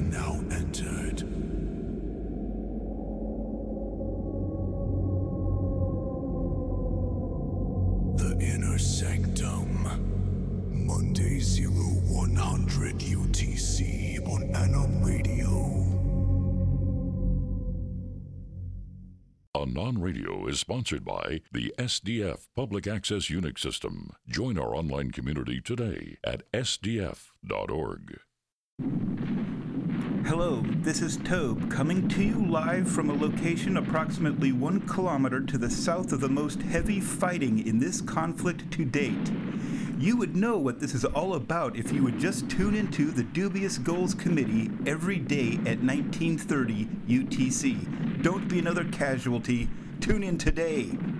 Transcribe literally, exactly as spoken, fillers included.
now entered. The Inner Sanctum. Monday zero one hundred U T C on Anon Radio. Anon Radio is sponsored by the S D F Public Access Unix System. Join our online community today at S D F dot org. Hello, this is Tobe coming to you live from a location approximately one kilometer to the south of the most heavy fighting in this conflict to date. You would know what this is all about if you would just tune into the Dubious Goals Committee every day at nineteen thirty U T C. Don't be another casualty. Tune in today.